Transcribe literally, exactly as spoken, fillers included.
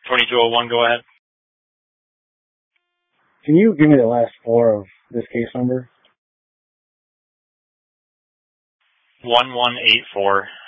twenty-two oh one, go ahead. Can you give me the last four of this case number? one one eight four.